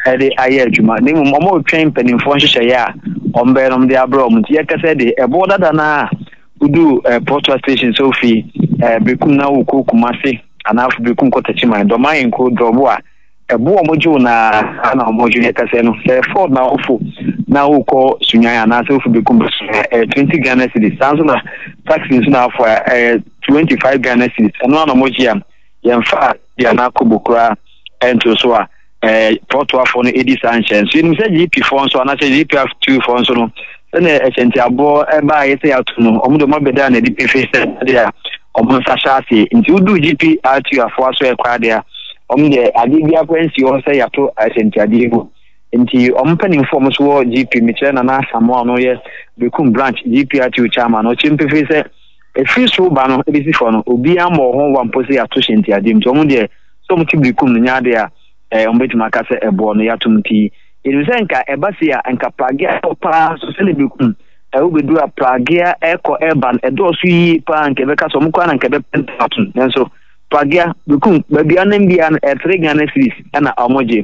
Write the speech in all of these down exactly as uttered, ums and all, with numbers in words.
ede aye adwuma ne mo mo twen penimfo nhyehyɛ ya ombe nom de abro mo tie kase de ebo dada na udu portal station so fi bekum na wo ko kumase anafu bekum ko tachima do man ko drobo a ebo mo ju na na mo ju kase no se Ford na ofo na wo ko sunya na so fi bekum twenty Ghana cedis sanso na taxi so na for twenty-five Ghana cedis no na mo ji am yemfa ya na ko bokura ento so a eh portal for no eighty sanctions so ni say G P phone so na say G P F two phone so no na echenti abo e ba yese atuno omudo mabeda na di face dia omo sashasi nti udu G P atu afo aso e kwa dia omde ade bia kwansi o say yato echenti ade ego nti ompani inform so G P miche na na samo no ye bekum branch G P atu chairman o chimpe face e free so ba no e bisi for no obi amo ho wan pose yato echenti ade nti omde so muti bekum nya dia eh ombeti makase ebo no yatumti Inusenka ebasia enka plagia pa so celebrate e obedu a plagia eko urban edo so yi pa nke beka so mukwa na nke be pentatun nenso plagia bikum babia na mbia na three Ghana cedis na omoje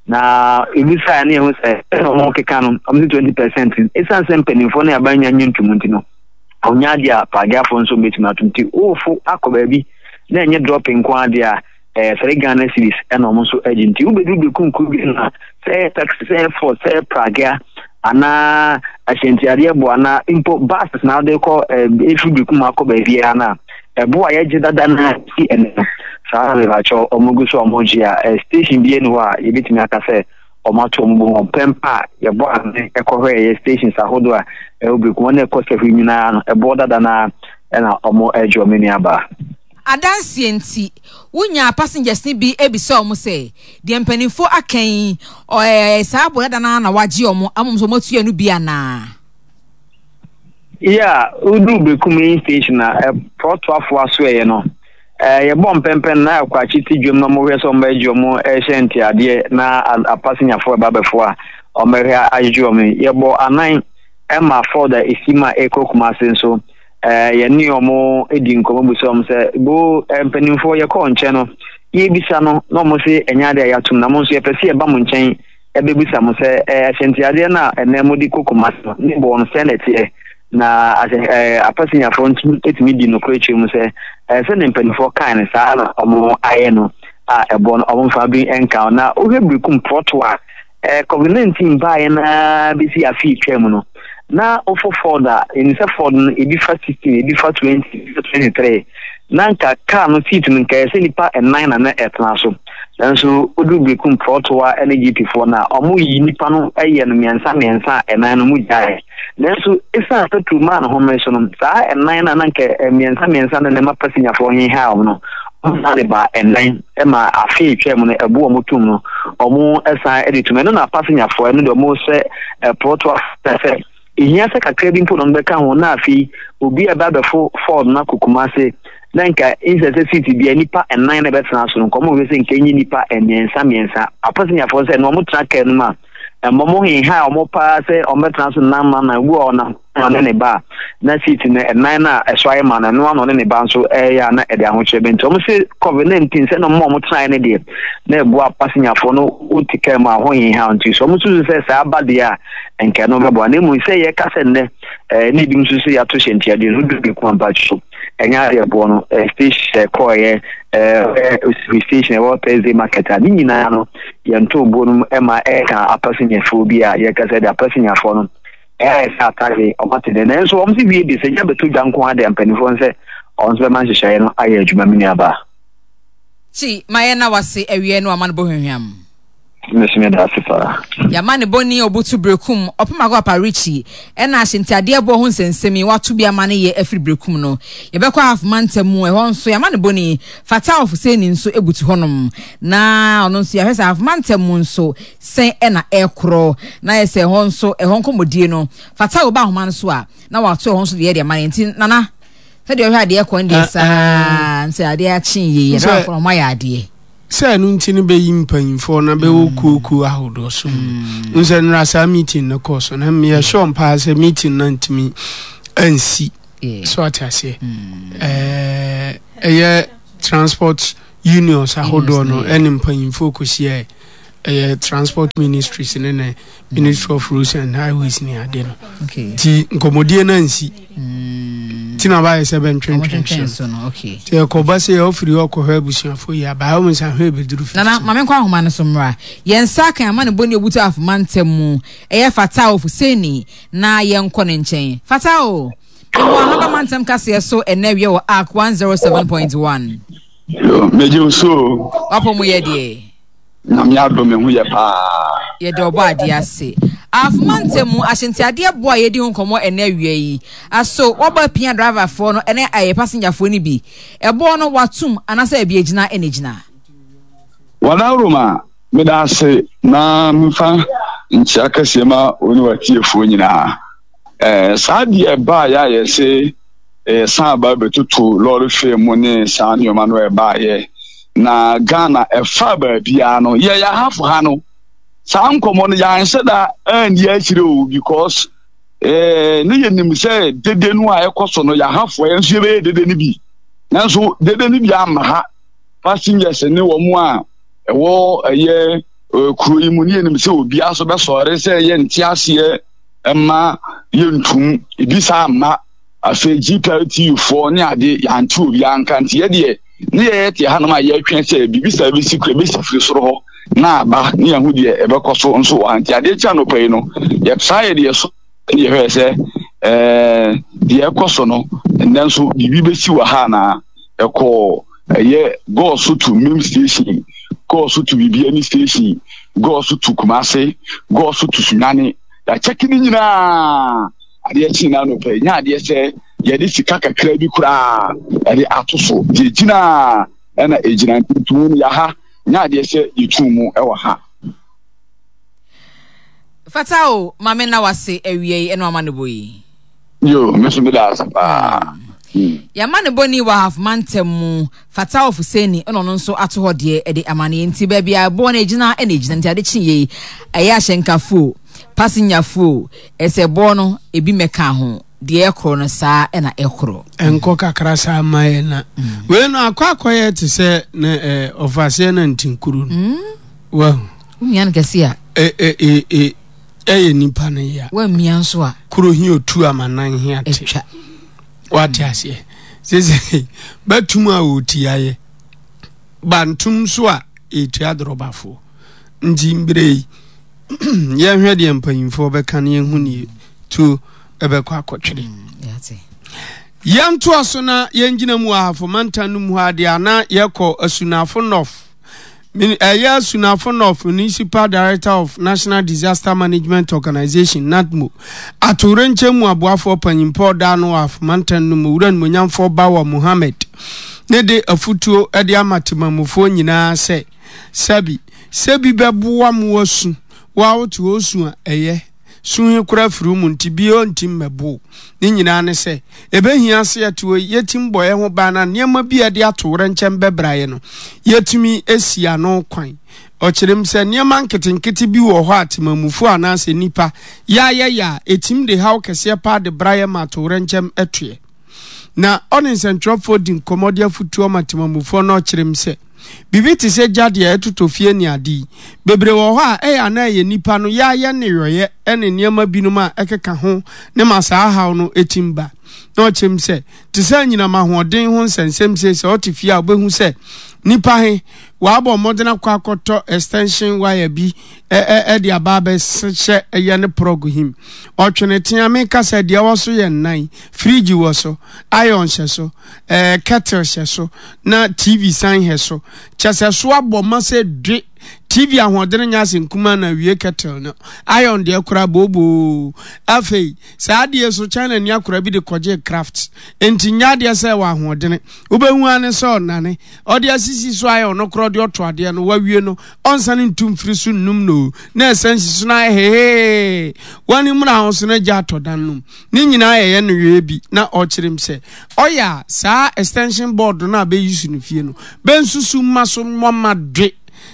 na ibisa na ehu se no keka no omzi twenty percent esan sem penifo na abanya nyintumunti no onya dia plagia fo nso betima tunti ofu akoba bi na enye dropping kwa dia eh three Ghana cedis na omonso agenti ubedu bikum kubi na say taxi say for say pragia ana ashenti ariebo ana impo buses now they call if you come akoba bia na ebo ayeje dada na si ene sa le bacho omuguso omojia station bia no a yebetimi aka say omato ombo pempa yebo ane ekohwe stations ahodo a obeku na ekosefu nyina no ebo dada na na omo ejo meni aba adansi enti wunya passengers ni bi ebisa omo say de mpanifo akan o eh saabo na na na waje omo amomso motua no bi ana yeah udu bekum station na porto afo aso e no eh ye bom pempen na akwa chiti dwom no mo hwe so mba dwom e henti ade na a passenger fo babefo a o mehwe ajwom ye bo anan e ma for da esima ekokuma senso eh ye ni omo edi nkomo busom se bo empanimfo ye ko nche no ye bisa no no mo se enya de yatum na mo so ye pese ye ba mo nchen e be bisa mo se eh henti ade na enemo di kokuma so ni bo no senate na eh apasinya front etimi di no kreche mu se eh se ne mpanimfo kan sa na omo aye no a ebo no omo fa bi enka na o hebrikum protwa eh covid nineteen ba ye na bisi afi twem no na ofo Forda in se Ford ebi fa sixteen ebi fa twenty twenty-three nanka car no seat no nka se nipa nine na na etna so nanso odu bekum protwa energy P four na omo yi nipa no eye no miensa miensa enan no mu jae nanso isa tatu man ho me so no sa enan na nanka miensa miensa na ma passenger fo hin ha no na le ba enan e ma afi twem no ebu omo tum no omo esa editum no na passenger fo no do mo se protwa se iya se kakra bi mpo no beka ho na afi obi aba befo Ford na kukumase nanka insese city bi nipa nine na betena so no komo we se nkenyi nipa enyensa miensa apasinya fo se no mo tracker no ma momo hin ha omo pa se omo betena so na ma na wu ona na ne ba na city na nine na eswaye ma na no no ne ba so eh ya na e de ahoche bento omo se covid nineteen se no mo mo try ne de na ebu apasinya fo no utika ma ho hin ha nti so omo su se sa abade a enke no bebo na mu se ye ka se ne eh ni bi nsu se ya to henti ade no du ku amba so enya ya bo no station ko ye eh station wa Thursday market ani nyina no ye nto bo no e ma e ka apasinya fo bi a ye ka se de apasinya fo no eh sa tage o mate de na so o msi bi bi se nya beto janko ade ampanifo nse on so man hyehyɛ no aye adwuma mini aba chi maye na wase awie no aman bo hwehwam mesime da sifa ya mane boni obutu brekum opema go aparichi e na ahyentiade bo ho nsensemi watu bia mane ye afri brekum no ye be kwa half month mu e ho nso ya mane boni fata of seni nso ebutu honom na ono nso ya hwesa half month mu nso sen e na ekro na ye se ho nso e ho nkomodie no fata oba homa nso a na watu ho nso de ye mane nti nana se de hwa ade e kon de sa nse ade a chin ye ye na from my ade say no nti ne be yimpanyimfo na be wokuku ahodo so nse nrasa meeting na course na me sure mpa se meeting na ntimi ansi so atase eh eh transport unions ahodo no enimpanyimfo ko hie uh, transport ministries in the Ministry of Roads and Highways near them. Okay. Ti nkomodie na nsi. Ti na ba seven twenty. Okay. Ti akoba se ofiri okohwa busuafo ya ba ho nsa hwe beduru fi. Na na mame kwa ahoma no somra. Yen saka ama ne boni obutu afumantem mu. Eye Fatao Fuseni na yen kɔ ne nkyɛn. Fatao. Wa haba mantem kase so enewie wo arc one oh seven point one. Yo, meje so. Apo mu ye de. Na me ado me hu ye pa. Ye de oba ade ase. Afumantemu ahyentiade boa ye di nkomo enewie yi. Aso oba pia driver for no ene aye passenger for ni bi. Ebo no watum anasa e bi agina enegina. Wala roma me da se na mfa nchia kase ma oni watie fo nyina. Eh saadi e ba ya ye se eh san ba betutu lori fe mu ne san yo ma no e ba ye. Na Ghana e fa ba bia no ye ya hafu ha no sam komo no ya nse da an ye chire o because eh ne ye nim se dede nu a ekoso no ya hafu ye nso be dede ni bi nanso dede ni bi am ha passengers ne wo mu a e wo ye kuro yi mu ne nim se obi aso be sore se ye nti ase e ma ye ntum ebi sa ma afa G P T fo ne ade ya ntu obi anka nti ye de ni ye ti hanoma ye twen se bibi service kure be sifiri soro ho na ba ni yahu de e be koso nso anti ade cha no pay no ye saye de so ye hwe se eh de e koso no nden so bibi be si wa ha na e ko ye go so to mim station go so to bibi any station go so to Kumase go so to Sunani ya check ni nyina ade chi na no pay nya ade se ye di sika kakra bi kura ade atoso je gina na ejina ntumu ya ha nya de se yitumu e wa ha. Fatao mame na wase ewie eno amane boyi yo meso me da sapa ya mane boni wa half mantem mu Fatao Fuseni eno no nso ato hode e de amane nti ba bia bo na ejina e na ejina nti ade chiye aya hyenkafo passenger fo ese bo no ebi meka ho de ekro no saa e na ekro enko kakra saa mae na we no akwa akoye te se na eh ofase na ntinkuru no wa umian gasia eh eh eh eh eh nipa na ya wa mian so a kuro hi otu amanan hi ate etwa wate ase sese batum a oti aye bantum so a etu adrobafo nji mbrei ye hwe de mpanyimfo be kan ye hu ni tu ebe kwa akotwere yate yanto aso na yengina mu ahafo mantanu mu ade ana yekɔ asunafo nof min aya asunafo nof municipal director of National Disaster Management Organization NADMO atorenche mu aboafo panyimpo da no af mantanu mu wuran munyamfo bawa Muhammad ne de afutuo ede amatemamufo nyina se sabi sabi beboa mu wasu wa wotu osu a eye sunhe kura furu mu ntibio ntimmebo ni nyina ne se ebehia se ato yetim boye ho bana niam bi ade atore nkyem bebraye no yetumi esia no kwan okyerem se niam nketenkete bi wo ho atemamufu anase nipa ya ya ya etim de haw kese pa de braye ma atore nkyem etue na onin centrofo din komodia futuo matemamufu no okyerem se bibi ti se jade etutofie ni adi bebre wo ho a e ya na ye nipa no ya ya ne yoye ene niam binum a ekeka ho ne masa haw no etimba na ochem se ti se nyina mahoden ho nsensem se se otifia obehu se nipa he wa abo modena kwa akoto extension wire bi e e e dia babe se ye ne prog him otwene tia me kasa dia wo so ye nan fridge wo so iron hye so eh kettle hye so na T V san hye so chese so abo ma se dwe T V ahoden nya se nkuma na wie kettle no iron de akura bobo afei saa de so China ni akura bi de koje craft enti nya de se wa ahoden obehu ane so nane ode asisi so iron no kro de oto ade no wawie no onsane ntum firi so num no na essence so na he wani mura ho so na ja atodan num ni nyina ye no wie bi na okyerem se oya saa extension board na be use no fie no ben susu maso moma dwe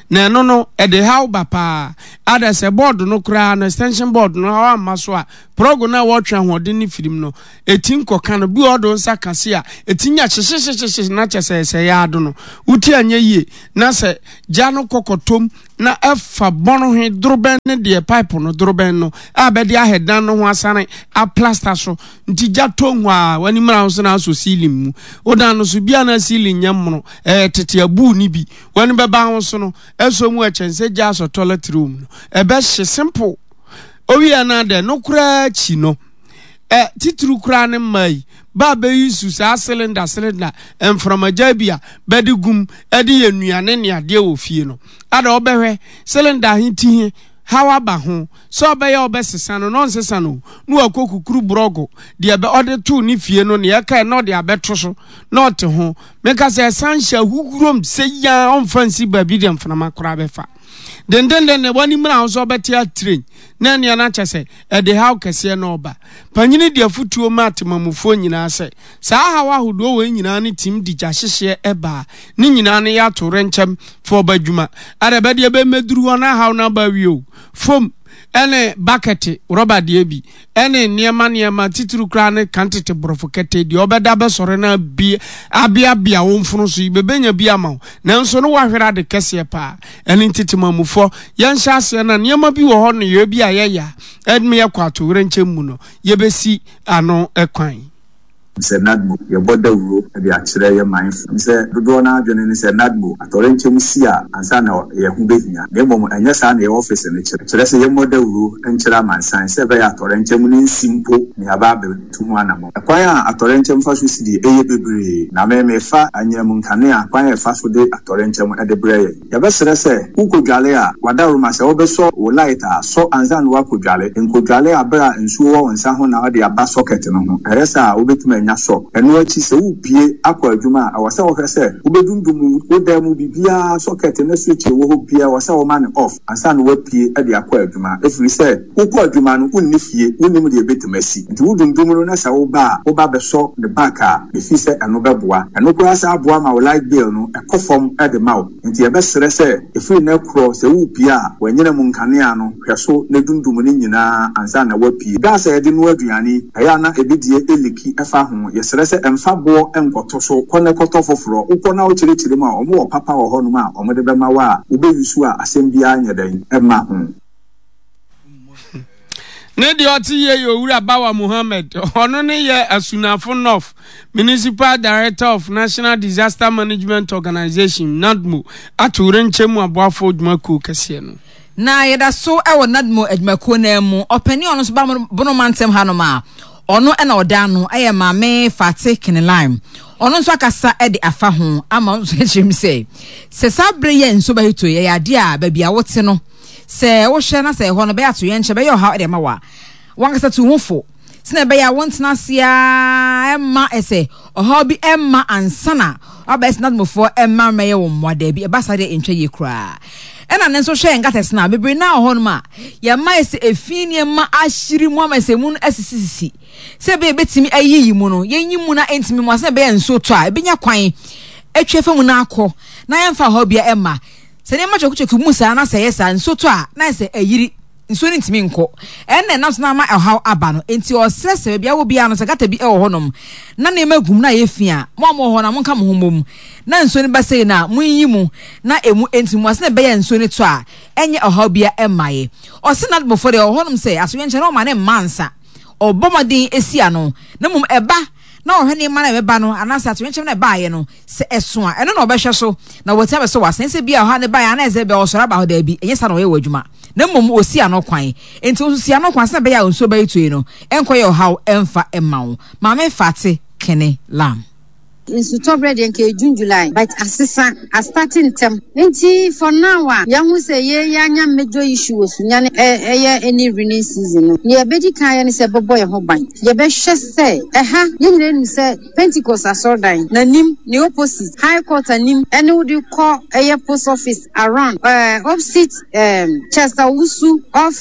na no no e de how bapa ada se board no kra no extension board no ha ma so a progo na wo twa hode ni firim no etin koka no bi odo nsa kase a etinya hyehyehyehye na chese se ya ado no uti anya yie na se gya no kokotom na efa bono he droben ne de pipe no droben no abedi ahedan no ho asane a plaster so nti gya tonhu a wani mra so na so ceiling mu odan no so bia na ceiling nyamno eh tete abu ni bi wani beba ho so no eso mu echense gya so toilet room no ebe hye simple owi anade no kura chi no eh titru kura ne mai ba be yusu sa cylinder cylinder enframaja bia bedi gum edi yenuane ne ade wo fie no ada obehwe cylinder hinti hawa ba ho so be ya obesesa no no nsesa no no akokukuru brogo de be ode to ni fie no ne yaka no de abeto so no te ho meka se sansha hugurom se ya onfansi ba bi de mframa kura befa den den den ne wani mra so beti a train na ne na chese e de how kese no ba panyini de afutuo matemamufo nyina se sa hawa hodo we nyina ne tim di gyahyehe eba ne nyina ne ya to renchem fo badwuma ara be de be meduru ona haw na ba wio fom ene bucket rubber de bi ene niema niema tituru kra ne kantete brofokete de obeda be sore na bi abia bia wo mfunu so ibebenya bi ama na nso no wahwera de kese pa ene ntitimamufo yan hyase na niema bi wo ho no ye bi ayaya edme yakwato renchem mu no ye besi ano ekwan se nadmo ye boda wuro e bi akire ye mindful se dodo na adwene ni se nadmo atorenche musia ansa na ye hu behia na mom anya sa na ye office ni kire kire se ye moda wuro enchira mansan se be atorenche mu ni simpo ni aba be tumu anamo akwan a atorenche mfa so sidi eye bebre na me me fa anya mu nkane a akwan e fa so de atorenche mu ade bre ye ye be sere se ukodwale a wada ruma se obeso wo light a so ansa na wakodwale enkodwale abra nsuo wo nsa ho na ode aba socket no ho eresa obetuma so eno achi se upie akwa adwuma awasa wo hwese ubedundum wodam bibia socket na switch wo ho bia wasa wo man off ansa no wapie ade akwa adwuma efiri se ukwa adwuma no unni fie unnim de betumasi nti wudundum no na sa wo ba wo ba beso de back a efi se eno beboa eno kwa sa aboa ma wo light bill no ekofom ade ma wo nti e be sere se efiri na kro se upie a wanyina mu nkane a no hweso na dundum ni nyina ansa na wapie gas e de no aduane aya na ebidie eliki efa ho yesere se emfabo enkoto so kone koto foforo ukona o chirechirim ma omo wo papa wo hono ma omo de bema wa ubeyusu a asembia nyedan ema ho ne de oti ye Owura Bawa Muhammad ono ne ye Asunafo North Municipal Director of National Disaster Management Organization NADMO atore nchemu aboafo odwumako kase no na yeda so e wo NADMO adwumako na mu opani ono so ba bono mantem ha no ma ono ena odano aye maame Fati Kenelime ono nso akasa e de afa ho ama nso chim say se sabre ye nso ba hito ye ade a ba bia wote no se wo hwe na se ho no be ato ye nche be ye ha de ma wa wankasa tu hufo sina be ya wontena sia emma ese oha bi emma ansana abes not mofo emma meye wo mmode bi e basa de entwe ye kura ena ne nso hwe ngates na bebre na ho no ma ya ma ese efini emma ahiri mu amasemu asisisi se be betimi ayiyi mu no yenyi mu na entimi mu ase be enso to a ebenya kwan etwe fa mu na akọ na yemfa ho bia emma se ne ma chokuchoku mu sa na se yesa enso to a na se ayiri nso ni ntimi nko enne na so na ma ehaw aba no enti o sese bia wo bia no se gata bi e wo honom na na emagum na yefia mo mo ho na mo nka mo homom na nso ni basei na munyi mu na emu enti mu ase na be ya nso ni to a enye ehaw bia emaye o se na before de wo honom se aso yenche na o ma ne mansa obomodin esia no na mum eba na ohwe ne ma na beba no anasa to yenche na ba ye no se eso a eno na obehwe so na wotia be so wasense bia ha ne ba ya na eze be o soro ba ho da bi enye sa na o ye wadwuma na mum osi ano kwan enti osi ano kwan se be ya nso be itu no enkoye ohaw emfa emawo maame Fati Kenelime in October and June July but assisa a starting term nti for now ya hu say ye yanya major issues nyane eh any rainy season ye bedi kan ya se bobo ye ho ban ye be hwe say eh ha ye nyire ni say Pentecost asordan na nim ni opposite high court anim ene wo di call eh post office around uh opposite um Chester Usu of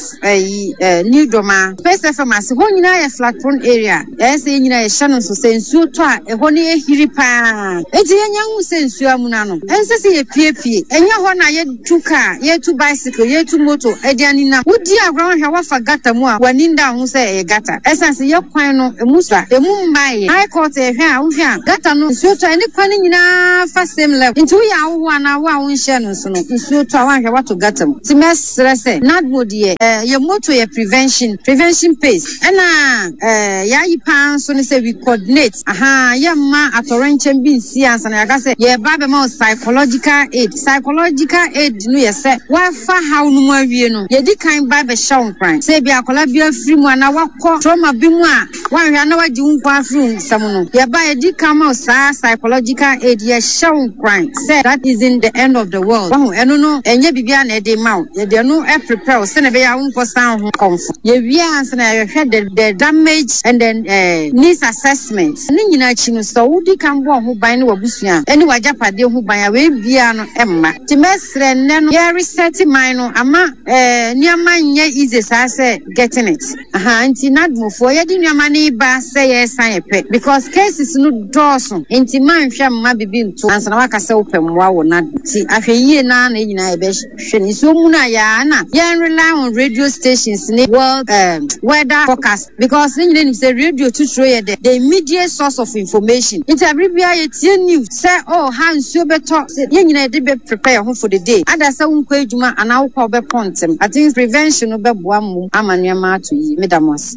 uh New Doma First F M as ho nyina ye flat prone area eh say nyina ye shanon so say nsuo to a eh ho ne hiri pa enti yenya hu se nsuo amuna no ense se ye pie pie enya ho na ye tu car ye tu bicycle ye tu motor edianina wodi agro hwa wafa gata mu a waninda ho se e gata essence ye kwan no emusa emu mbaye high court e hwa a wo hwa gata no nsuo to ani kwan nyina fa same level nti wo ya wo ana wo a wo nhye no so no nsuo to a wa hwa wato gata mu ti mesre se nadmo de ye motor ye prevention prevention pace ena eh ya yi pan so ne se we coordinate aha ye ma atorenchen bi nsi ansa na ya ka se ye ba be ma psychological aid psychological aid no ye se wa fa how no mu awie no ye di kan ba be show kran se bi akola bi afiri mu ana wakọ trauma bi mu a wa hwa na wa di unko afiri sam no ye ba ye di kan ma sa psychological aid ye show kran say that is in the end of the world wa eno no enye bibia na e dey ma ye dey no e prepare se na be ya unko san ho comfort ye wi ansa na ye hwe the, the damage and then uh, needs assessment ni nyina chi no so wudi kan bo ho ban na wabusua eni wajapade ho ban a we bia no emma ti mesre nne no ye reset mind no ama eh niama nye easy sa say getting it aha anti nadmofo ye di niama ni ba say ye san ye pe because cases no doso anti man hwa mma bibi nto ansa na waka say opemwa wo nad ti ahweye na na nyina ye be hwe ni so mu na ya na ye rely on radio stations ni world um, weather forecast because ni nyina ni say radio to show ye the, the immediate source of information it every bia ye tie news say oh hansuo beto ye nyina de be prepare ho for the day ada say unko adwuma ana wo ko be pontem I think prevention no be boa mu amanuama ato yi medamos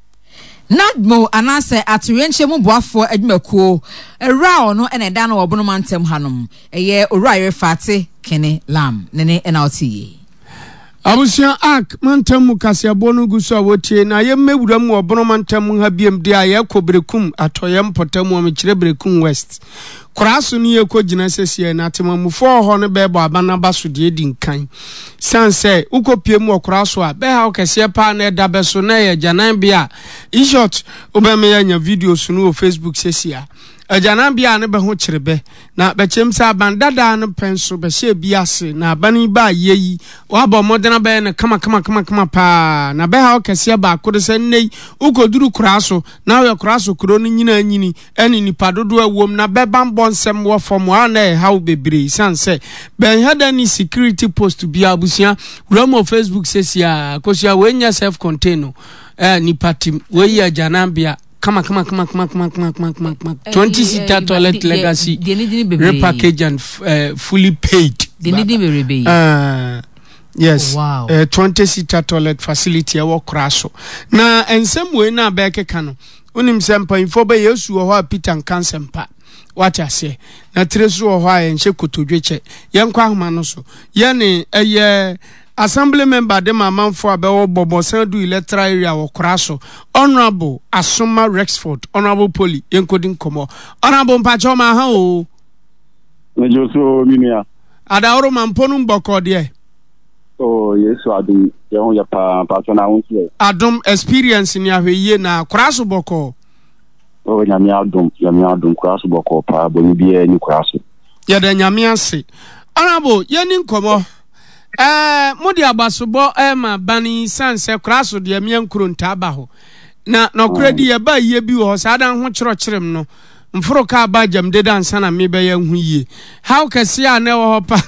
Nadmo anase aturenche mu boafo adwumakuo ewra ono ene da na obono mantem hanom eye owura fate kene lam nene ena otiye abusia ak mantem mu kasiabo no guso a wotie na ye mewura mu obono mantem ha biem de aye kobrekum atoyem potamu amekire brekum west Krasu ni yeko jina sesie na temamufo ho ne bebo abanaba so de di nkan sanse ukopie muokraso a be ha okese pa na da beso na ye janan bia in short obeme ya nya video sunu o Facebook sesia ajanan bia ne be ho kirebe na be chemsa bandada no penso be she biase na bani ba yeyi wa bo modena be ne kama kama kama kama pa na be ha okese ba akode se nei ukoduru kraso na we kraso kro no nyina nyini eni nipa dodo awom na be bambo nsem wo fom ana how bebre sanse ben hada ni security post bia abusia ramo Facebook sesia kosia wenya self contained eh nipa tim we ya janambia Come on, come on, come on, come on, come on, come on, come on, come on, come on. twenty seater toilet legacy repackaged and uh, fully paid. They need to be uh, yes. Oh, wow. Uh, twenty seater toilet facility awo kraso. Na ensem we na beke kano. Unim sempa info be yesu ho Peter Nkansempa. What I say. Na tresu ho a enche kotodweche. Yenkwa ahoma no so. Ye ne eye Assembly member de mamanfo abewo bobosan du electoral area wo kraso Honorable Asoma Rexford Honorable Poli yenkodin komo Honorable Mpacho ma ha o mejo so minia ada oro mamponu mboko de oh yesu adum ye ho ya pa Mpacho na wonse adum experience ni ahweye na kraso boko oh nyame adum nyame adum kraso boko pa boni bia ni kraso ya da nyame ase Honorable yeni komo Eh mudi abasobo eh ma bani sanse kraso de miankuro ntaba ho na no kredi ye ba ye bi ho sa dan ho kiro kirem no mforo ka ba jam de dan sana me be ye hu yie how kase a na wo pa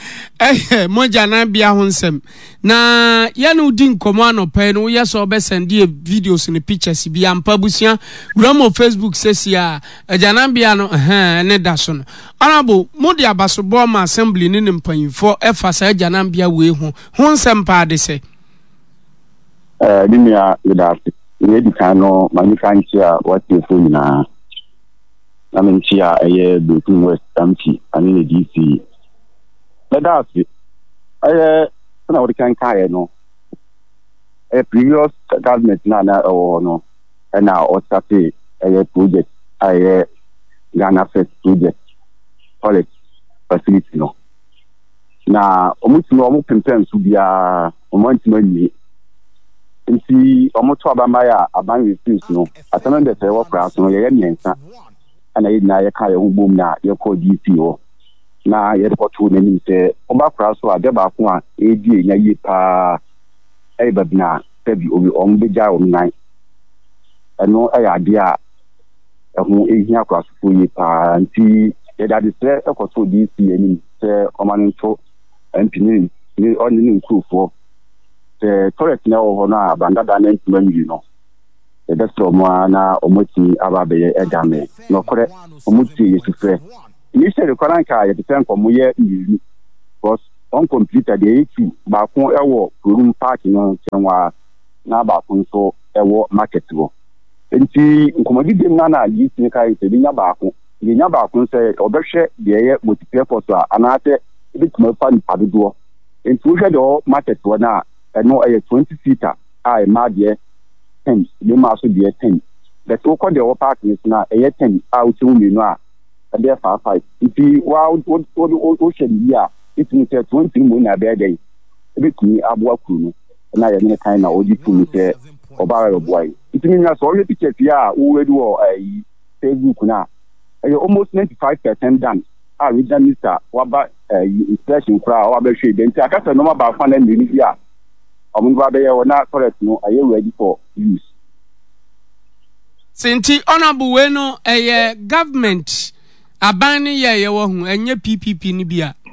eh moja na bia ho nsem na ye no di nkomo anopa no ye so be send e videos ni pictures bi ampa busia ramo Facebook sesia ajana bia no eh ne da so no Honorable mudi abasobo ma assembly ni mpanyifo efa sa ajana bia we hu ho nsem pa de se eh dimia idasi we di kano manikanchia wati fo na na menchia eye Brekum West County ani ne D C idasi eye na we kan kai no a previous government na na o no na o start eye project eye Ghana First project toilet facility no na omuti no omu pempem so bia omanti mani nti omoto abamba ya aban refuse no atana de se wo kra so ye ye nyensa ana ye na ye ka ye hubom na ye ko D C o na ye report na ni se oba kra so ade ba ko a e di enya ye pa e ba bina tabi obi ombeja o nai eno e ade a ɛho ehia kwasofo yi paa nti yɛda de sɛ ɛkɔso D C anim sɛ ɔma no nto mpini ne ɔne ne nkurufo sɛ toilet na ɛwɔ hɔ no a bandada na ntoma mmiri no yɛbɛsɛ ɔmo a na ɔmo ti aba abɛyɛ ɛdame nɔkorɛ ɔmo ti yɛsufrɛ initially kwaranka yɛde sɛ nkɔmo yɛ mmienu because on computer deɛ yɛtu baako ɛwɔ kurom park no kyɛnwa na baako nso ɛwɔ market hɔ nti nkɔmɔdidi mu na yi sin kai sɛ bi nya baako bi nya baako sɛ ɔbɛhwɛ deɛ yɛ multiplayer force a anaasɛ ebi tuma fa nipa dodoɔ nti wohwɛ deɛ ɔ market hɔ na ɛno ɛyɛ twenty seater a ɛma deɛ ten bi ma so deɛ ten but wokɔ deɛ ɔ park no na ɛyɛ ten a wotu mmienu a ɛdeɛ five five nti wa wo wo wo hwɛ bi a itumi sɛ twenty mu na bɛɛ dɛn ebitumi aboa kuru no na yɛ ne kan na odi tumi sɛ ɔbaa yɛ boa yi itumi nya so ɔyɛ picture fia a wo ready wɔ ɛyi Facebook na ɛyɛ almost ninety-five percent done a regional minister waba ɛyi inspection kora a wabɛhwɛ de nti akasa no ma ba fa na mmiri bi a ɔmo ba bɛyɛ wɔ na correct no ɛyɛ ready for use sinti honorable we no ɛyɛ government aban ne yɛ yɛ wɔ ho ɛnyɛ P P P ni bi a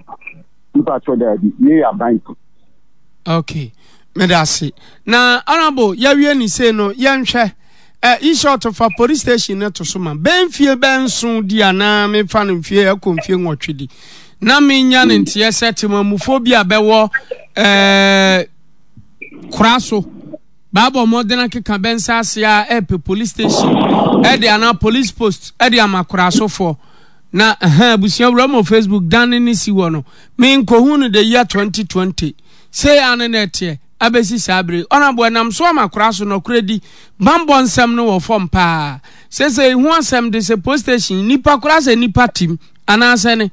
okay medasi na honorable ya wie ni say no yenhwe eh e-short of a police station na to so ma benfie benso di ana me fa no mfie akomfie nwotwedi na menya ne ntie setima mufobia bewo eh kraso babo modena keka bensa asia e pe police station e de ana police post e de amakraso for na ha busia wura Facebook dan ni si wo no me nkohu the year twenty twenty say anenete abesi sabre onabo nam so amakora so no kredi bambo nsem no wo fom pa say say hu asem de se post station nipa kora se nipa tim anase ne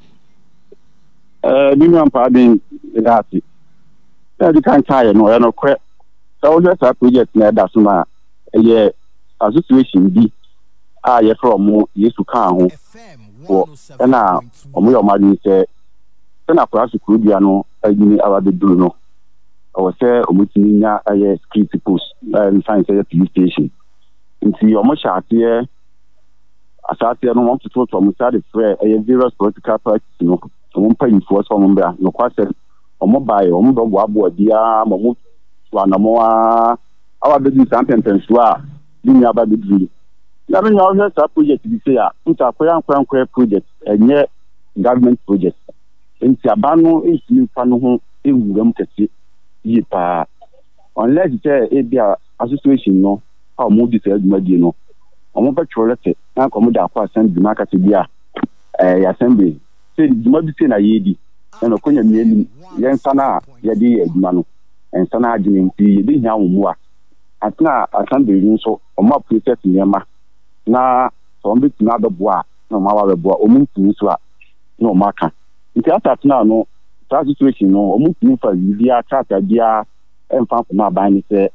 eh bi me ampa bin dati e di kan kai no e no kwe so we sa project na da so ma ye association bi a ye from Yesu kan ho wo na omo yo ma ni se na kora so kurubia no agini abade duru no o se omutini nya aye security post and science aye police station nti omo shaate asate no want to talk to omo side free aye various political parties no omo pay for so omo bra no kwase omo bae omo do bo abo dia omo wa na mo a awa be di champion so a di nya ba be duru na me nya o se project bi se ya nta koyan koyan koyan project enye government project nti abano ntimi fa no ho ewuram kese yipa unless say e bia association no how mo di say adumadi no omo ba twolete na ko mo da kwa assembly market bia eh assembly say duma bi say na yedi na ko nya mieni yen sana ya di aduma no en sana agene nti bi nya wo mu a atna assembly nso omo process nyema na so mbi tuna do boa na ma wa boa omo ntumi so a na omo aka nti ata tena no that situation no omo tumi fa bia trata bia emfa fama ban ni se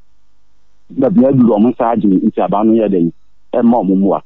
da bia du omo sa agene nti aba no ye den e ma omo mu a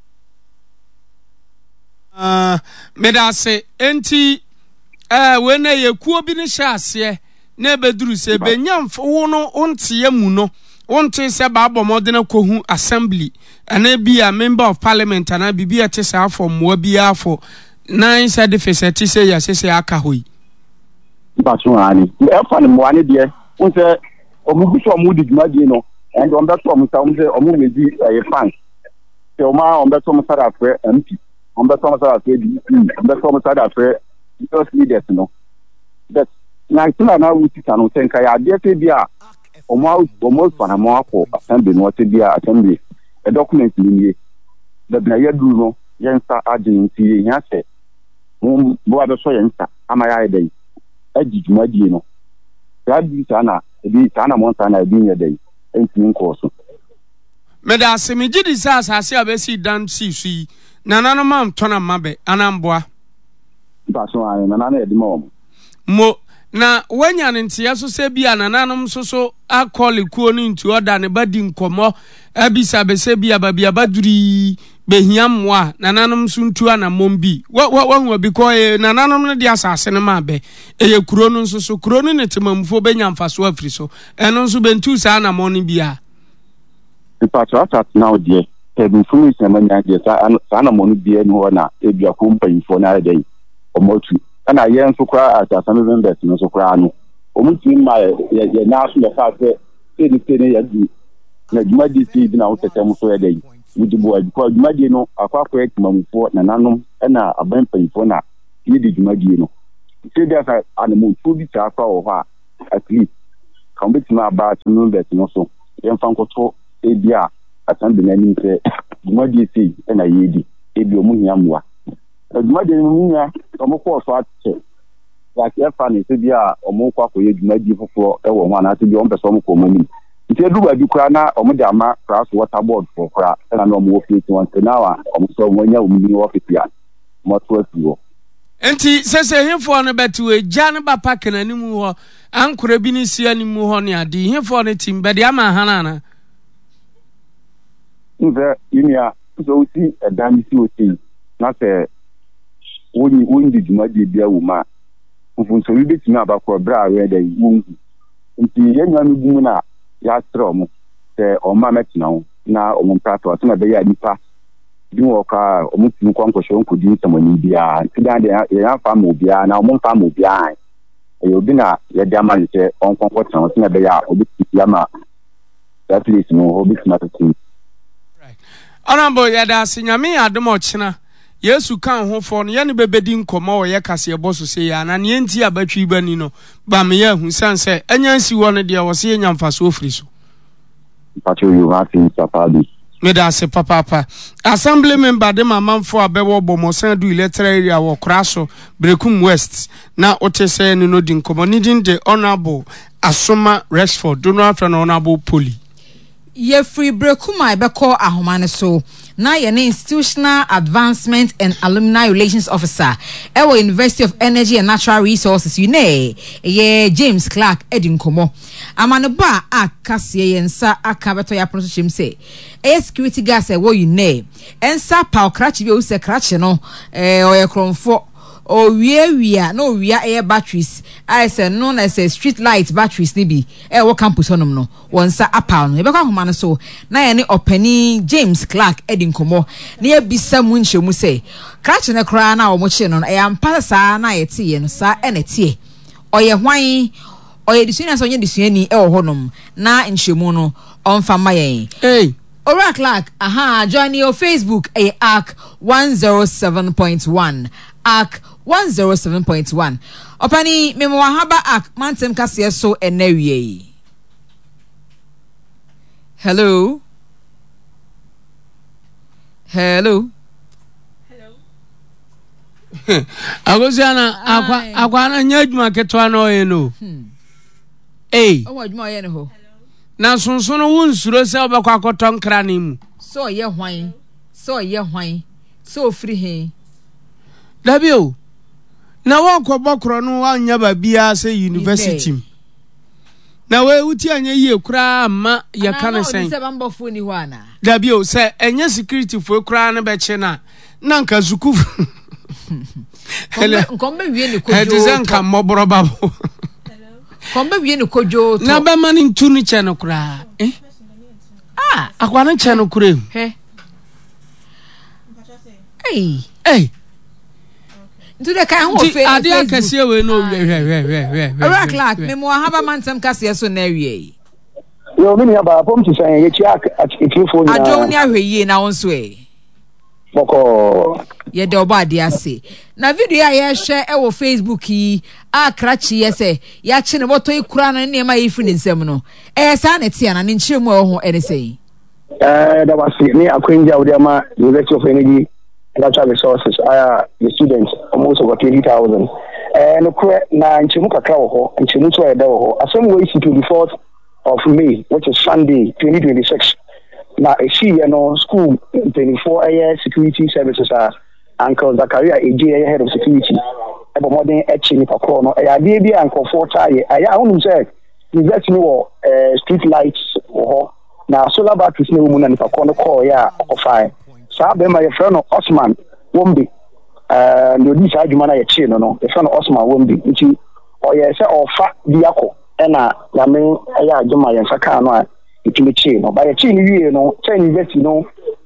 ah medase enti eh we na ye kuo bi ni hye ase na beduru se benyamfo wo no onte mu no onte se ba abomodena kohu assembly ana bia member of parliament ana bibia te sa afọ mo bia afọ nine said facility say ya say aka hoyi ba so ani e fa ni mo ani de won say omu bi so mu di djuma di no and on that one say omu say omu meji e fan say o ma on that one say afre M P on that one say afre D C on that one say afre those leaders no that na tuna na wuti tanu say kai ade te bia omu omu fa na mo akọ assembly no te bia assembly a document ni the na yadu no yensa agency yen say mo bo abeso yensa amaya eden ajijuma die no ya bi sana ebi sana mo sana ebi nye den enti nko so meda semiji di sa asase abesi dan si sui nanano mam tona mabe anamboa ba so an nanano e di mo mo na wanya ntia so se bia nananom so so akọli kuo ni ntu oda ne badi nkomo abisa bese bia babia baduri behiamwa nananom so ntu anamom bi wa wa hu bi ko e nananom ne dia asase ne ma be eye kuro no so so kuro no ne temamfo benya mfaso afiri so eno so bentu sa anamon ne bia the patrol at now there the information manya sa na mo no bia ni ho na ebia ko mpanyifo na dey omotu ana ye nso kra at asame members no so kra no omuti ma ye na so le fa se se ni se ni ya di na djuma di si di na wo tete mo so ye dey wudi bo adiko djuma di no akwa akwa ekimamfo na nanom ana aban mpanyifo na ye di djuma di no se dia sa anamo tu bi ta akwa wo ha at least kan betima ba to members no so ye mfa nkoto ebia asan de nani se djuma di si na ye di ebi omu hiamwa djuma di no nya omo ko so atche ya ke fa ni se bia omo kwa koye djuma di fofo e wo ho na se bia omo pese omo ko mani nti edu ba bi kra na omo de ama class water board for kra na na omo office one now omo so wonya omo ni office ya mo to atuo enti sese hemfo no betu eja ne ba park na ni mu ho ankora bi ni sia ni mu ho ne ade hemfo no tim be de ama hana na nze inia so uti edan si oti na se woni woni djuma di bia wo ma mfunso bi betimi abakọ bra we da wongu nti yenwa no gumu na ya sro mo se o ma metina ho na o mo prato to na be ya nipa bi wo ka o mo tinu kwa nkosho nkodi nsamani bia nti dan de ya fa mo bia na o mo fa mo bia e obi na ye de ama se on konkọ tan to na be ya obi ya ma that place no obi smart team right honorable yada sinyame adomo china Yesu kan ho fo no ye ne bebedi nkomo wo ye kase boso se ya na ne enti abatwi bani no ba me ya hu sanse anya nsi wo ne de wo se nya mfaso ofri so pacho you have in sapadi me da se papa papa assembly member de mamamfo abewo bomosan du electoral area wo kraso Brekum West na otese ne no di nkomo ni din de honorable Asoma Rexford Donald Afra honorable Poli ye free Brekum ai beko ahoma ne so na ye ne institutional advancement and alumni relations officer ewo University of Energy and Natural Resources U N E ye James Clark edinkomo amane ba akase ye nsa akabeto ya proso chim se e security gas e wo U N E ensa pa okrachi bi o se krachi no eh oye kronfo o wie wia no wia air batteries I say known as a street light batteries ni bi e wo campus honum no wonsa apa no e be kwa homa no so na ye ne opani James Clark edinkomo na ye bisa mu nhwemu se krachi ne kra na o mo chi no e ampa sa na ye tie no sa e ne tie oye hwan oye disuani so nye disuani e wo honum na nhwemu no onfa ma yen hey Ora Clark aha join your Facebook a A C one oh seven point one A C one oh seven point one opani memo haba A C mantem kase so enawie hello hello hello agosiana akwa akwa na nyadwuma ketwa no ye no eh o wadwuma ye ne ho na sonsono wunsuro se obekwa akoton kra na mu so ye hwan so ye hwan so free he dabio na wonko bokro no anya ba bia se university na we uti anya yie kura ma ya kana sen se bambofo ni ho ana dabio se enye security fo kura na be che na na nka zuku nkombe wie ni kojo hedize nka moboro babo kombe wie ni kojo to na ba mani ntu ni che no kura eh ah akwa na che no kura he hey hey do the kind of face ade akase we no we we we we Ora Clark memo haba mantem kase so na wie yo mini aba pom ti san ye chi akifo ni adwo ni ahweye na wonso e boko ye de oba ade ase na video a ye hwe e wo Facebook yi akrachi ye se ya chi ne boto ikura na ne ma yifi ni nsem no e sa na tia na ne nchiremu e ho ene sei eh da wasi ni akwinja odi ama University of Energy Natural Resources are the students almost over twenty thousand. And na nchemu kakra wo ho nchemu so eda wo ho asem we isi twenty-fourth of May which is Sunday twenty twenty-six na e see you know school twenty-four year security services are Uncle Zakaria Eje head of security ebo modern echi ni pakro no e ade bi Uncle Fortaye aya hunu say invest ni wo street lights wo ho na solar batteries ni wo mu na ni pakro no call ya offer sa be ma ye friend Osman Wombi eh no di sa adwuma na ye chi no no ye friend Osman Wombi nti o ye se ofa biako e na ya me ya adwuma ye saka no a itimi chi no ba ye chi ni wie no say university no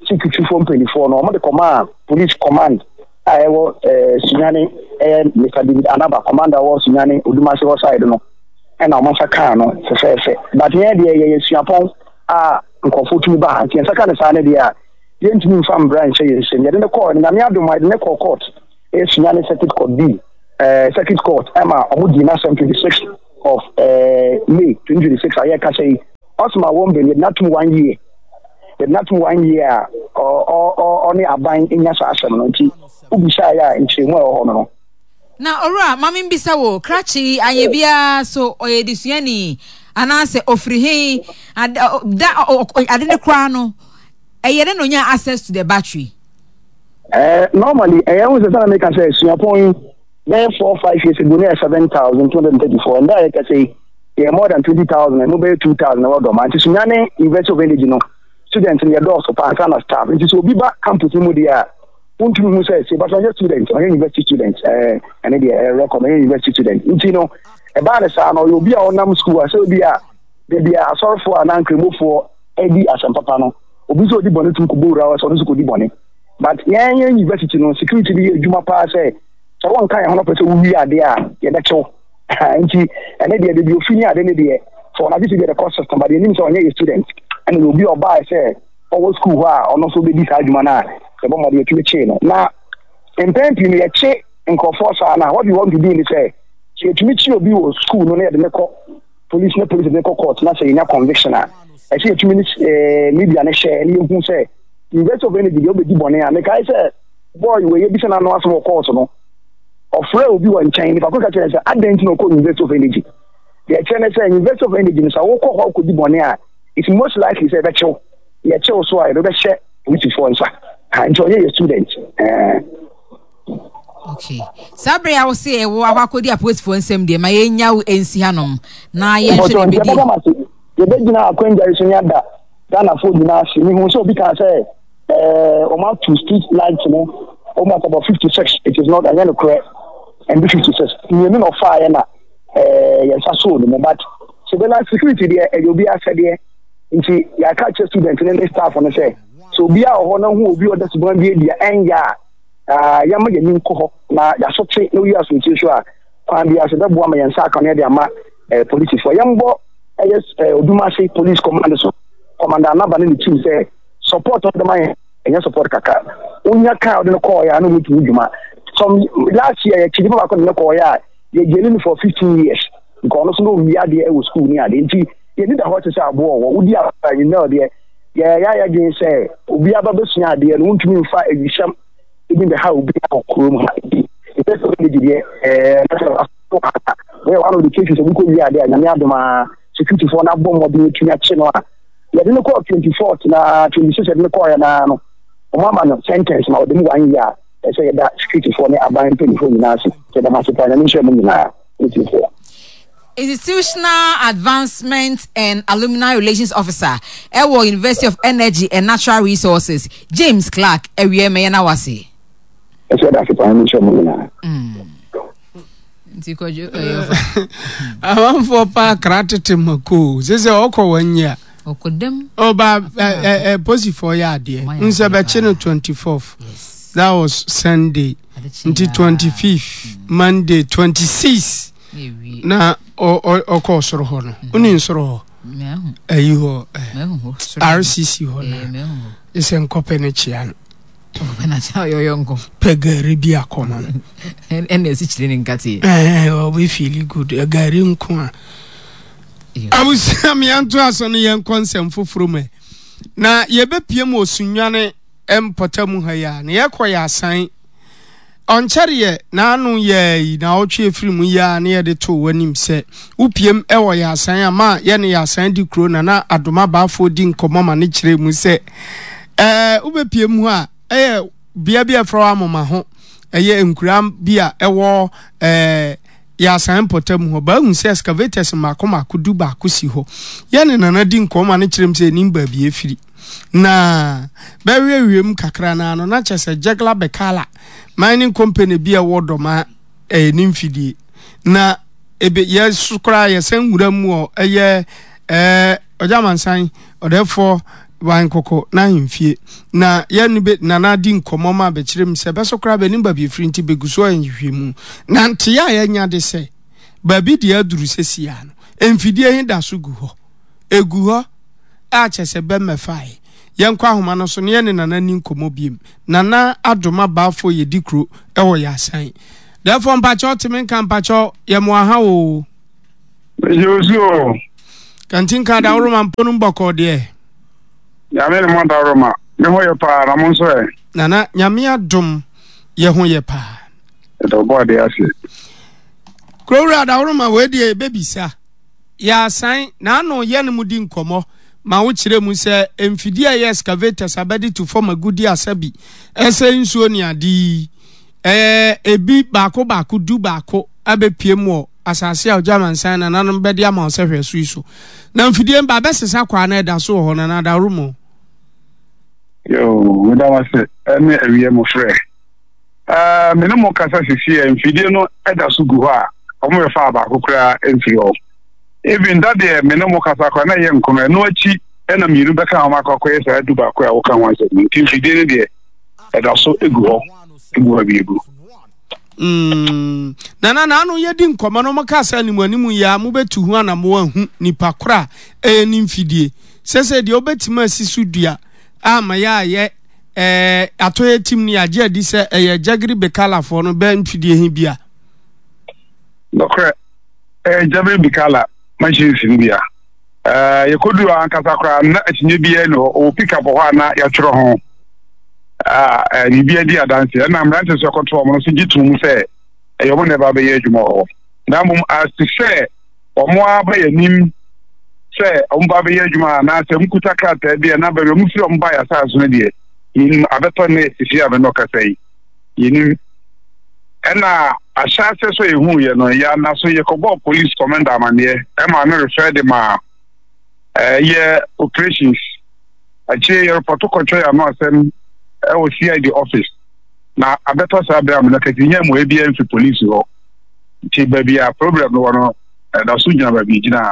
secretary from twenty-four no the command police command I was Sunyani and Mister David Anaba commander was Sunyani Udumasi was side no and I'm also can no so but here the Siapon ah comfortable ba and second side there yentumi fam branch yes and the court na me ado my the court is Sunyani circuit court B uh circuit court Emma Omudi na twenty-sixth of uh May twenty twenty-six I can say Osma won be not one year not one year or or only a buying in your asam ubi shy in Chimo no. Now, ora, Mammy Bisawo, Cratchy, Ayabia, so or Edisiani, and I say, Ofrihe, and that I didn't crown. I don't know access to the battery. Uh, normally, I was a make a say, your point, then four, five years ago, near seven thousand two hundred thirty four, and I can say, yeah, more than twenty thousand, and mobile two thousand, or Mantisuniane, invest of energy, no. Students in your doors of Pansana staff. It is will be back campus in Mudia. Won't you say, but I'm just students, or university students, uh, and they recommend university students. You know, a banner or you'll be our number school, so be a be a sorry for an uncle move for Eddie as a papano. Obiso di bonnet to Kubura or so could be bonnet. But yeah, university, no security, Juma pass, so one kind of one person we are there, yeah, that's all. And she and then they will finish at any day for an to get a cost system, but the names on your students. And it will be a buy, say, all school, or also be this argument. The bomb of the chain. Now, in plenty, me a check and conforce. Now, what you want to do is say, she to meet you, be school, no near the medical police, no police, medical court, not saying a conviction. I see two minutes, maybe an share, and you can say, invest of any video, be bonnet. And I said, boy, you will be sent on some course, no? Or Fred will be one chain. If I could say, I didn't know called invest of energy. The channel say, invest of energy, so I walk how could be bonnet. It's most likely say that you, yeah, so I don't share which is for answer. Enjoy your students. Okay. Sabre, I will say, what could you post for some day? My young and Sianum. Now, yes, the Bedina Quenja is in Yada, Dana Food Nasi, who so because say, uh, amount to street lights, you know, almost about fifty-six. It is not a yellow crack and be fifty-six. You know, fire and uh, yes, I saw them, but so the last security there, and you'll be after there. Nti ya catch student and then staff on the say so be our honor who will be on the one be the end ya ah ya ma yin ko na ya so tre no ya so nti so a kwan bi ase da bo ma yan sa kan ya ma police for yambo yes Odumasi police command so commander na ba ne team say support of the man and support kaka unya ka de ko ya no mutu djuma some last year ya kidi ba ko ne ko ya ye gelin for fifteen years because no we are there at school ni ade nti you need a hot to say abo wo di you know there yeah yeah again say obi ababesua ade no ntumi mfa edisham even the how obi akokrom ha di it is only the eh we one of the cases we could hear there na me adoma security for na bomb obi tumi ache no a ya de no call twenty-fourth na twenty-sixth de no call na no o mama no sentence na o de mu one year e say that security for na aban twenty-four na so say the master plan na me share mu na twenty-four. Institutional Advancement and Alumni Relations Officer, Ewo University of Energy and Natural Resources, James Clark, Ewie Meyana Wasi. That's what that's the prime minister. I want for park ratete mako. This is oko one year. Okodem. Oh, ba a posi for ya dear. Unse ba channel twenty-fourth. That was Sunday. Until twenty-fifth, Monday twenty-sixth. Na o o ko soro ho no uni soro ayi ho R C C ho na isen kope ne chia no kope na chia yo yonko pegari bi akoma en en esi chire ni nkati eh o we feel good agari nko a abusia me anto aso no yen konsem foforo me na ye be piem osunwane empotamu ha ya na ye koya asan onchariye na anu ye na otwe efirimu ya na ye de to wanim se upiem ewo ya asan ama ye ne ya asan di kro na na adoma baafo di nkomoma ne kire mu se eh ubepiem hu a eh bia bia fro amoma ho eye enkuram bia ewo eh ya asan potam ho ba hu se excavators makoma kudu ba kusi ho ye ne nana di nkomoma ne kire mu se nimba bia efiri na bewewem kakra na no na chese jegla bekala mining company bia wodoma eh nimfidie na ebe yes kra ye san wura mu o eye eh ojamansan odefo wan koko na himfie na yenu be na na di nkomo ma be kirem se be so kra be nimba bi firi nti be guso anhwemu na nte ya ya nya de se ba bi de aduru sesia no emfidie hin da so gu ho egu ho a chese be mefai yenkwa homa no so ne ye ne nana ni nkomo biem nana adoma baafo ye dikro e wo ya san therefore mpacho timen kan mpacho ye mo aha o Yoso kantin ka da woro man ponu mboko de ya me mo da woro ma me ho ye pa na mo so e nana nyame adom ye ho ye pa e do bo de ase krowra da woro ma we de bebisa ya san na no ye ne mudi nkomo ma wo kire mu se emfidi aye excavators abedi to form agudi asabi ese nsuo ni adi eh ebi baako baako du baako abepie mu asase a German san na nanom bedi ama osehwe so iso na mfidie mba besesa kwa na eda so ho na na da rumo yo weda wase ene ewie mo frɛ eh me no mo kasa sisi mfidie no eda so gu ho a omo ye fa baako kra emfiri ho even that day me no mo kasa kwa na ye nkome no achi ena miru beka ha makoko ye sa du baako a wo kan wan se mfidie ne de eda so egu ho egu ha bi egu Mm nana na anu ye di nkoma no makasa ni mu animu ya mu betu hu ana mo ahu nipa kora e ni mfidie sese de obetima asisu dua ama ya ye eh atoye tim ni age adi se eye jagri bekala fo no be mfidie hi bia dokre eh jagri bekala machine sin bia eh ye kodu an kasa kora na atinye bia no o pick up ho na ya tworo ho ah eh ni bia di adanse na mrante so control mo so gitu mu se e yo mo ne ba be ye adwuma ho na mum asise omo aba yanim se omo ba be ye adwuma na se mkuta kata bia na ba mu fi omo ba ya sa so ne de yin abeto ne sisi abe no kasai yin ena ashase so ehu ye no ya na so ye kobo police commander amane e ma me refer de ma eh ye operations achi ye report control ya no asem e o C I D office na abeto sa bra me na katinya mo e bia mfi police ho ti ba bia problem no no da so nya ba bi gina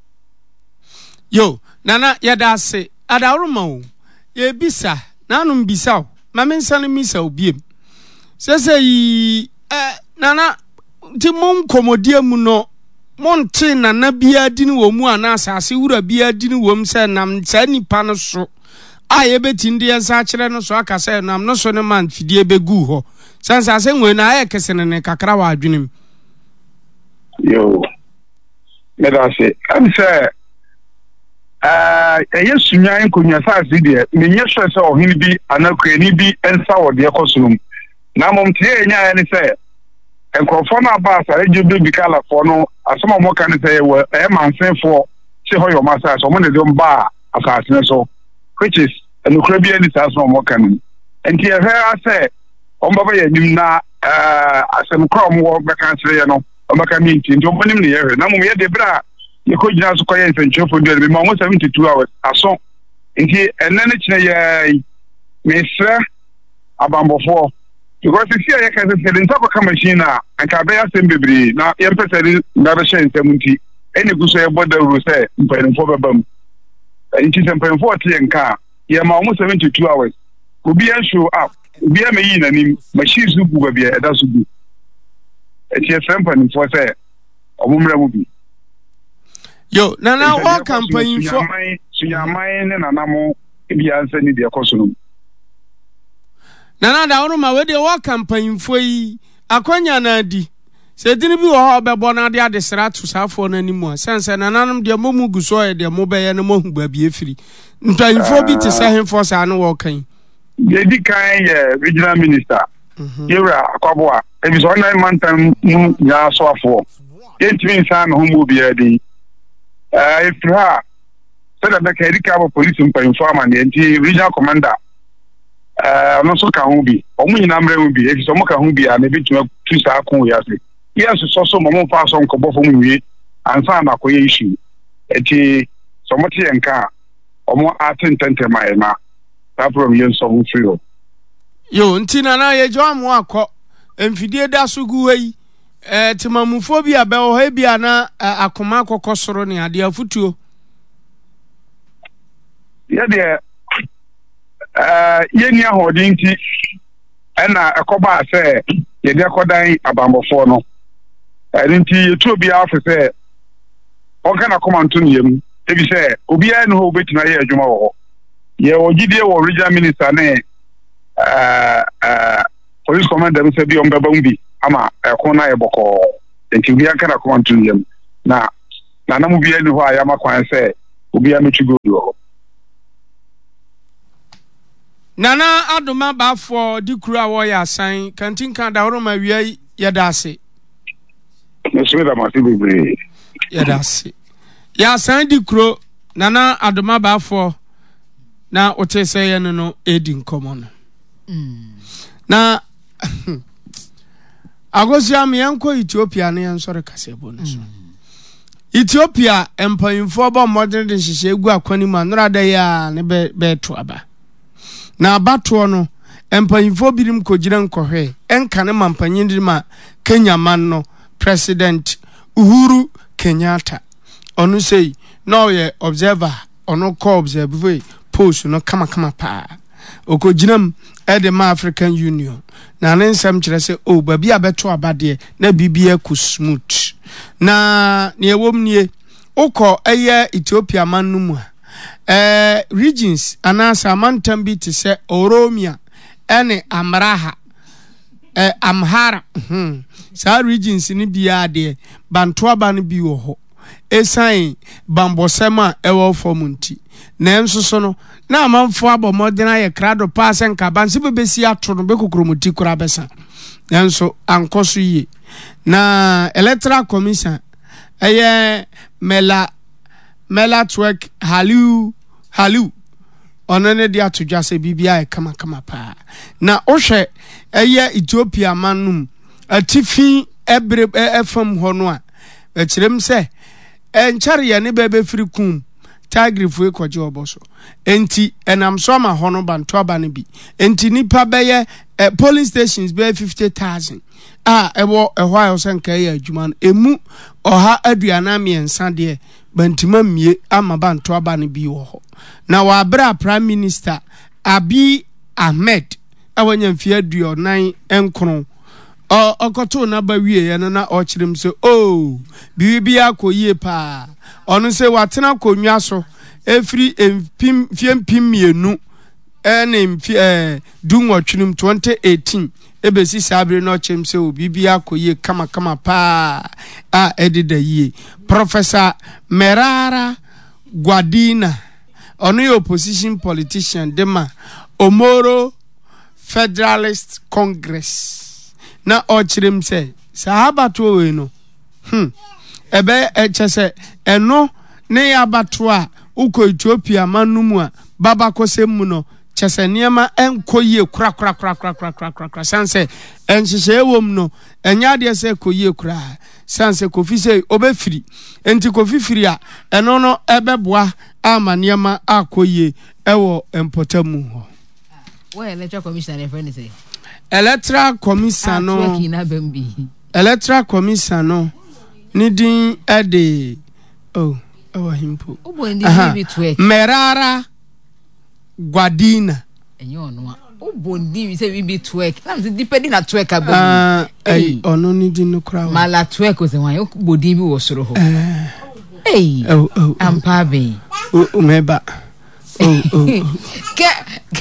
yo nana ya da se adawroma o ye bisa nanum bisa ma me nsane misa obiem sese yi eh nana ti mon komodia mu no monte nana bia dini wo mu ana asase wura bia dini wo m se nam sa nipa no so aye betindi ensa kire no so aka se nam no so ne man fidie begu ho sansa se nwe na aye kesene ne kakra wa adwenem yo me da se am se ah eye sunya enkonya sa aside me nye so se ohini bi anakrani bi ensa wo de ekosunum na mom tie nya ne se enkrofo na ba sa eje bi bi kala fo no asoma mo kan se e e mansenfo se ho yo masa so mo ne do mba asase ne so which is an Ukrainian is as no more can. And here I say, on Baba Yimna, uh, some crumb walk back answer, you know, on back a meeting, don't put him the area. Now, we had the bra, you could just quiet and show for the almost seventy-two hours. I saw, and here, and then it's a Mister Abambo four. Because if you are in top of a machine, and Cabea Sembri, now emphasizing never share seventy, any good say about the ruse, and for the bum. It is a forty and car. Yeah, almost seventy-two hours. Could be a show up. Be a main and machines who will be a dozen good. It's a company for say a woman will be. Yo, Nana, what campaign for your mind and an ammo be answering the costume. Nana, the owner, where they walk campaign for ye. Aquanya Nadi. Se dini bi wo ha obebona de adesra to safo na nimu sense na nanom de momu guso e de mobe ne mohu ba bi efiri ntwanfo bi te se henfo sa no wo kan ye di kan ye regional minister yewra akwabo e bi so na mantam mu ya so afo ye ntimi sa na homu bi adi eh ifra se da ka ri ka bo police mpanfo amane nti regional commander eh no so ka hu bi omu nyina mre hu bi e so mo ka hu bi a na bi tuma tu sa akon ya se yes so so mo fa so nkobo fo mu wi ansa na ko ye issue eti so mo tie nka omo atentente mai na that problem yen so hu free yo ntina na ye jo amo akọ emfidie da so gu yi eh timamufo bi abe o ha bi ana akoma akọkọ soro ne ade afutuo ye de eh yeni ahodi nti ena ekoba se ye de kodan abambofo no eh nti yetu obi afese o kana komanto niyem ebi se obi a no obetina ye adwuma wo ye ogidie wo regional minister ne eh eh police commander bi se bi on baba mbi ama ekon na ye boko nti obi akana komanto niyem na na na mu bi ani ho ayama kwan se obi a metu gold wo Nana Adoma Bafo di kura wo ya san kantin kan da horo ma wiai ya dase. Nesme da masi bebre. Ya dase. Ya san di kuro Nana Adoma Bafo na otese ye no no edi nkomo no. Mm. Na agosia me yanko Ethiopia ne yansore kasebo no so. Ethiopia empanyimfo ba modern de hihye egu akwani mu anora da ya ne be be to aba. Na abatoɔ no empanyimfo birim kɔgyina nkɔhwɛ enka ne mampanyin de ma Kenya man no President Uhuru Kenyatta ɔno sei na ɔyɛ observer ɔno kɔ observe post no kama kama pa ɔkɔgyinam ɛde ma African Union na ne nsɛm kyerɛ sɛ o baabi a bɛto abadeɛ na bibia ku smooth na ne ɛwom nie ukɔ ɛyɛ Ethiopia man no mu a Uh, regions anasa amantam bi te se Oromia ene Amraha uh, Amhara hmm. Sa regions ni biya de Bantuaba ni bi wo ho esan bambosema ewo fomunti na enso so no na amanfo abomodena ye krado pass nka banse bebesi ato no bekokromuti kura besa na enso ankoso yi na electoral commission eye mela mela twerk halu halu onene dia to jase bibia e kama kama pa na ohwe eye Ethiopia manum atifi ebre efam ho no a ekirem se enchare ye ne bebe firi kum tagrifu ekoje oboso enti enam so ma ho no banto aba ne bi enti nipa beye eh, polling stations be fifty thousand ah ewo ehwa yo se nka ye adwuma emu oha aduana miensa de bantima mie ama banto aba ne bi wo ho na wa bra prime minister Abiy Ahmed awanya mfie aduonan enkron o okoto na ba wie ye na o kirem se oh bibia akoyie pa onu se watena konwa so efri empim fiempim mienu ene mfi eh dunwotwunum twenty eighteen ebesi sabre no kirem se o bibia akoyie kama kama pa a edida yie Professor Merara Guadina ono opposition politician dema Omoro Federalist Congress na ochirem se sahabato we no hm ebe echese eno ne yabato a uko Ethiopia manumu a baba kosem no chese niema enkoyie kura kura kura kura kura kura kura sanse enhihye ewom no enya de se koyie kura sanse kofi se obefiri enti kofi firi a eno no ebeboa ama niema akoyie ewo empotamu ho Where electoral commission e friend say electoral commission no electoral commission no nidin ede oh oh himpo Merara Guadina enyo no o bondi say we be twerk na me depending na twerk abi ah eh ono nidin no kra mala twerk o se wan o bodi bi wo soro ho eh oh oh ampa be o meba oh oh ke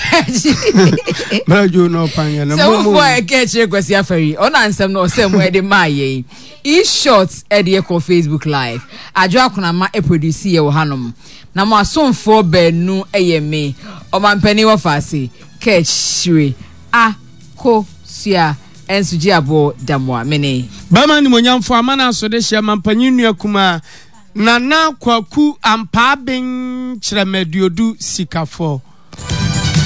Brajo no panya na mo mo e ke che kwasi afari ona ansem no se mo e de maye e short e de ko Facebook live ajo akona ma e produce ye wo hanom na mo asomfo benu eye me o mampani wo fase ke chire a ko sia ensuji abo damwa mene ba mani monyamfo amana so de hia mampani nua kuma Nana Kwaku ampa ben chiremediodu sikafo